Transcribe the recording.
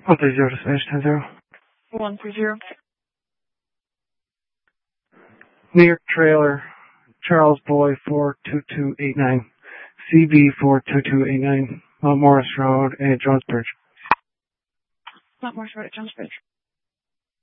130 to Spanish 10-0. 130. New York Trailer, Charles Boy 42289, CB 42289, Mount Morris Road at Jonesbridge. Mount Morris Road at Jonesbridge.